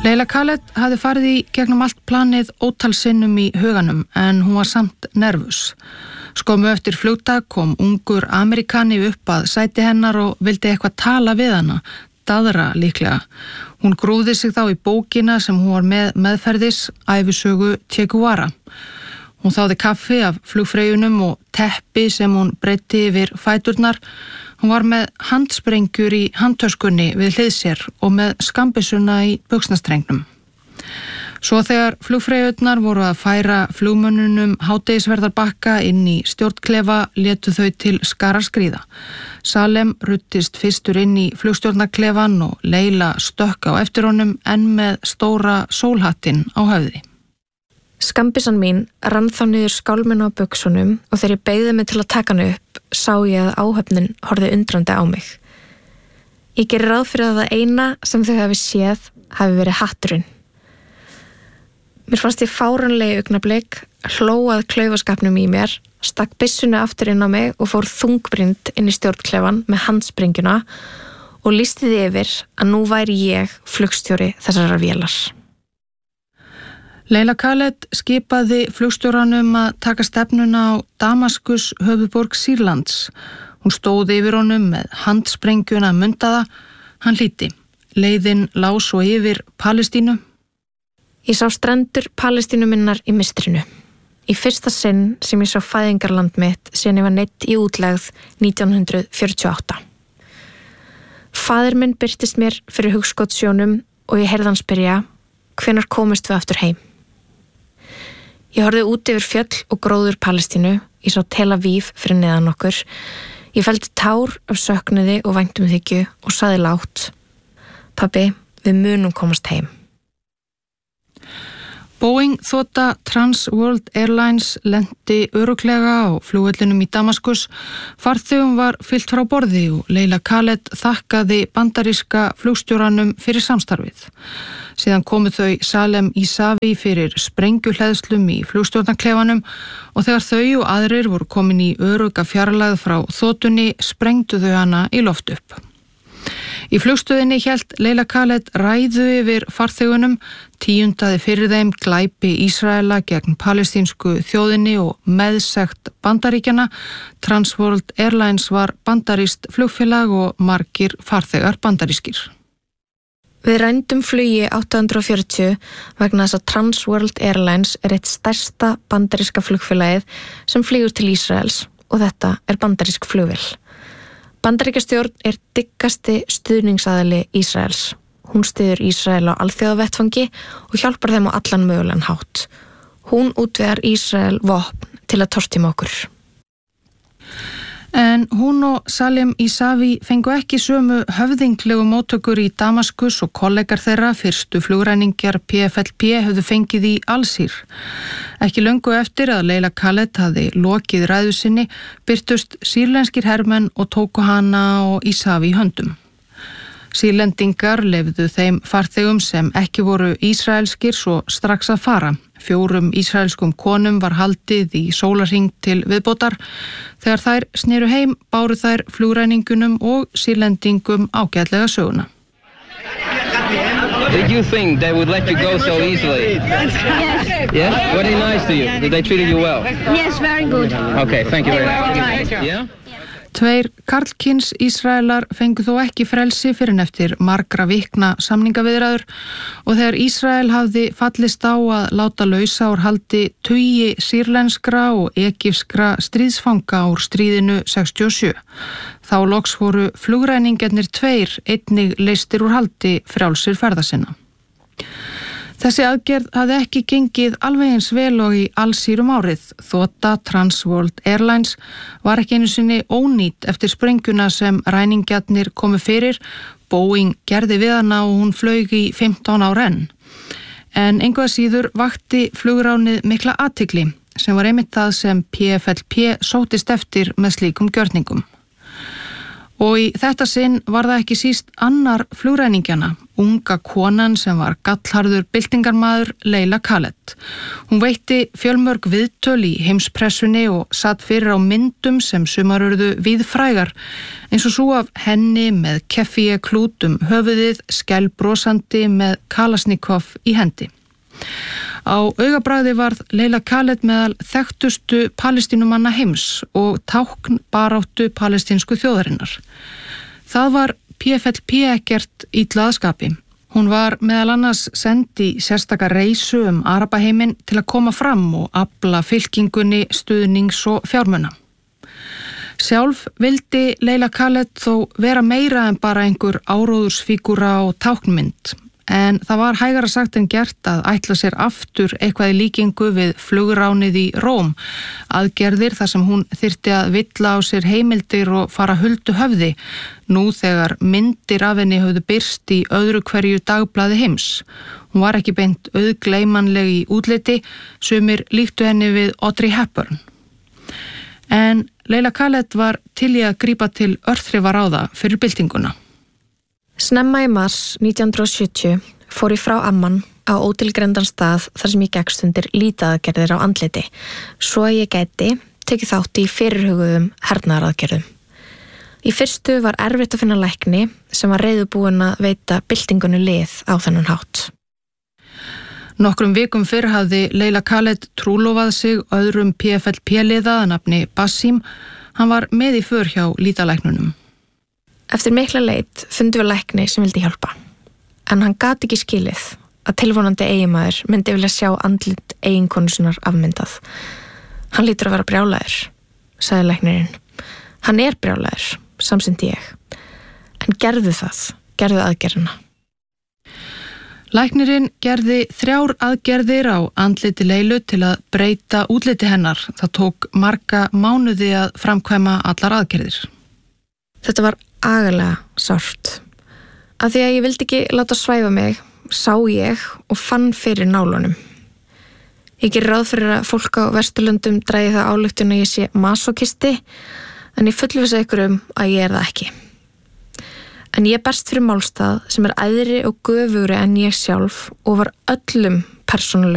Leila Khaled hafði farið í gegnum allt planið ótal sinnum í huganum en hún var samt nervus. Skömmu eftir flugtak kom ungur Amerikani upp að sæti hennar og vildi eitthvað tala við hana, daðra líklega. Hún grúði sig þá í bókina sem hún var með meðferðis, ævisögu Che Guevara. Hún þáði kaffi af flugfreyjunum og teppi sem hún breiddi yfir fæturnar. Hún var með handsprengjur í handtöskunni við hlið sér og með skambissuna í buxnastrengnum. Svo þegar flugfreyjurnar voru að færa flugmönnunum hádegisverðarbakka inn í stjórnklefa létu þau til skara skríða. Salem ruddist fyrstur inn í flugstjórnarklefan og Leila stökk á eftir honum enn með stóra sólhattinn á höfði. Skambissan mín rann þá niður skálminn á buxunum og þegar ég beygði mig til að taka hann upp sá ég að áhöfnin horfði undrandi á mig. Ég geri ráð fyrir að það eina sem þau hafi séð hafi verið hatturinn. Mér fannst ég fáránlegi augnablik, hló að klaufaskapnum í mér, stakk byssunni aftur inn á mig og fór þungbrýnd inn í stjórnklefan með handsprengjuna og lýsti því yfir að nú væri ég flugstjóri þessarar vélar. Leila Khaled skipaði flugstjóranum að taka stefnuna á Damaskus, höfuðborg Sýrlands. Hún stóð yfir honum með handsprengjuna mundaða. Hann hlýddi. Leiðin lá svo yfir Palestínu. Ég sá strendur Palestínu minnar í mistrinu. Í fyrsta sinn sem ég sá fæðingarland mitt síðan ég var neitt í útlegð 1948. Faðir minn birtist mér fyrir hugskotssjónum og ég heyrði hann spyrja, hvenær komist við aftur heim? Ég horfði út yfir fjöll og gróður Palestínu, ég sá Tel Aviv fyrir neðan okkur. Ég felldi tár af söknuði og væntumþykju og sagði lágt, pabbi, við munum komast heim. Boeing þota Trans World Airlines lenti örugglega á flugvellinum í Damaskus. Farþegum var fylgt frá borði og Leila Khaled þakkaði bandaríska flugstjóranum fyrir samstarfið. Síðan komu þau Salem Isavi fyrir sprengjuhleðslum í flugstjórnarklefanum og þegar þau og aðrir voru komin í örugga fjarlægð frá þotunni sprengdu þau hana í loft upp. Í flugstöðinni hélt Leila Khaled ræðu yfir farþegunum, tíundaði fyrir þeim glæpi Ísraela gegn palestínsku þjóðinni og meðsekt Bandaríkjana. Trans World Airlines var bandarískt flugfélag og margir farþegar bandarískir. Við rændum flugi 840 vegna þess að Trans World Airlines er eitt stærsta bandaríska flugfélagið sem flýgur til Ísraels og þetta er bandarísk flugvél. Bandaríkjastjórn er dyggasti stuðningsaðili Ísraels. Hún styður Ísrael á alþjóðavettfangi og hjálpar þeim á allan mögulegan hátt. Hún útvegar Ísrael vopn til að tortíma okkur. En hún og Salem Isavi fengu ekki sömu höfðinglegu móttökur í Damaskus og kollegar þeirra, fyrstu flugræningjar PFLP, höfðu fengið í Alsír. Ekki löngu eftir að Leila Khaled hafði lokið ræðu sinni, birtust sýrlenskir hermenn og tóku hana og Isavi í höndum. Sýrlendingar leyfðu þeim farþegum sem ekki voru ísraelskir svo strax að fara. 4 ísraelskum konum var haldið í sólarhring til viðbótar. Þegar þær sneru heim báru þær flugræningunum og sýrlendingum ágætlega söguna. Did you think they would let you go so easily? Yes. Yeah? Were they nice to you? Did they treat you well? Yes, very good. Okay, thank you very much. Nice. Yeah? 2 karlkyns Ísraelar fengu þó ekki frelsi fyrr en eftir margra vikna samningaviðræður og þegar Ísrael hafði fallist á að láta lausa úr haldi tugi sýrlenskra og egypskra stríðsfanga úr stríðinu 67. Þá loks voru flugræningarnir 2 einnig leystir úr haldi frjálsir ferða sinna. Þessi aðgerð hafði ekki gengið alveg eins vel og í Alsír árið. Þota Trans World Airlines var ekki einu sinni ónýt eftir sprengjuna sem ræningjarnir komu fyrir. Boeing gerði við hana og hún flaug í 15 ár enn. En engu að síður vakti flugránið mikla athygli sem var einmitt það sem PFLP sóttist eftir með slíkum gjörningum. Og í þetta sinn var það ekki síst annar flugræningjana unga konan sem var gallharður byltingarmaður Leila Khaled. Hún veitti fjölmörg viðtöl í heimspressunni og satt fyrir á myndum sem sumar urðu víðfrægar, eins og svo af henni með keffíeklút höfuðið, skælbrosandi með Kalashnikov í hendi. Á augabragði varð Leila Khaled meðal þekktustu palestínumanna heims og tákn baráttu palestínsku þjóðarinnar. Það var PFLP ekkert illa að skapi. Hún var meðal annars send í sérstaka reisu Arabaheiminn til að koma fram og afla fylkingunni stuðnings og fjármuna. Sjálf vildi Leila Khaled þó vera meira en bara einhver áróðursfígúra og táknmynd. En það var hægara sagt en gert að ætla sér aftur eitthvað í líkingu við flugránið í Róm, aðgerðir þar sem hún þyrfti að villa á sér heimildir og fara huldu höfði, nú þegar myndir af henni höfðu birst í öðru hverju dagblaði heims. Hún var ekki beint auðgleymanleg í útliti, sumir líktu henni við Audrey Hepburn. En Leila Khaled var til í að grípa til örþrifaráða fyrir byltinguna. Snemma í mars 1970 fór ég frá Amman á ótilgreindan stað þar sem ég gekkst undir lítaaðgerðir á andliti, svo að ég gæti tekið þátt í fyrirhuguðum hernaðaraðgerðum. Í fyrstu var erfitt að finna lækni sem var reiðubúin að veita byltingunni lið á þennan hátt. Nokkrum vikum fyrr hafði Leila Khaled trúlofað sig öðrum PFLP-liða að nafni Basim. Hann var með í för hjá lítalæknunum. Eftir mikla leit fundum við lækni sem vildi hjálpa, en hann gat ekki skilið að tilvonandi eiginmaður myndi vilja sjá andlit eiginkonu sinnar afmyndað. Hann lítur að vera brjálæður, sagði læknirinn. Hann er brjálæður, samsinnti ég. En gerðu aðgerðina. Læknirinn gerði 3 aðgerðir á andliti Leilu til að breyta útliti hennar. Það tók marga mánuði að framkvæma allar aðgerðir. Þetta var agalega sárt. Af því að ég vildi ekki láta svæfa mig, sá ég og fann fyrir nálunum. Ég gerir ráð fyrir að fólk á Vesturlöndum dragi það ályktun að ég sé masókisti, en ég fullvissa ykkur að ég það ekki. En ég berst fyrir málstað sem æðri og göfugri en ég sjálf og var öllum persónulega